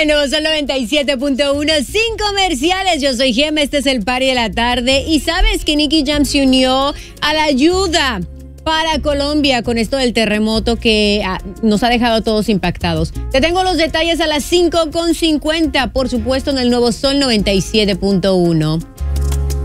El nuevo Sol 97.1 sin comerciales. Yo soy Gema, este es el Party de la tarde. Y sabes que Nicky Jam se unió a la ayuda para Colombia con esto del terremoto que nos ha dejado a todos impactados. Te tengo los detalles a las 5:50, por supuesto, en el nuevo Sol 97.1.